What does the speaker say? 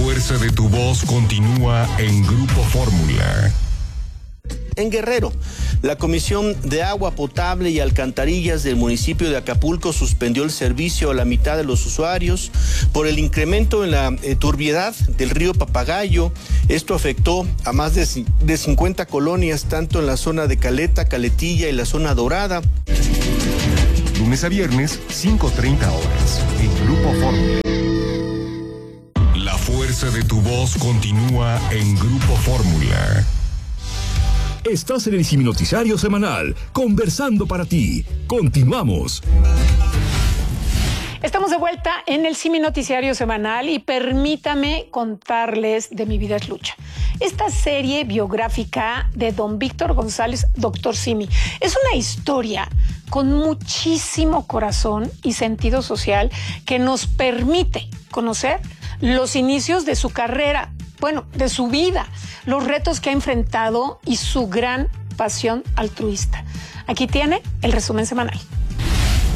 fuerza de tu voz continúa en Grupo Fórmula. En Guerrero, la Comisión de Agua Potable y Alcantarillas del municipio de Acapulco suspendió el servicio a la mitad de los usuarios por el incremento en la turbiedad del río Papagayo. Esto afectó a más de 50 colonias, tanto en la zona de Caleta, Caletilla y la zona dorada. Lunes a viernes, 5:30 horas, en Grupo Fórmula. La fuerza de tu voz continúa en Grupo Fórmula. Estás en el Siminoticiario Semanal, conversando para ti. Continuamos. Estamos de vuelta en el Siminoticiario Semanal y permítame contarles de Mi Vida es Lucha. Esta serie biográfica de don Víctor González, Doctor Simi, es una historia con muchísimo corazón y sentido social que nos permite conocer los inicios de su carrera, bueno, de su vida, los retos que ha enfrentado y su gran pasión altruista. Aquí tiene el resumen semanal.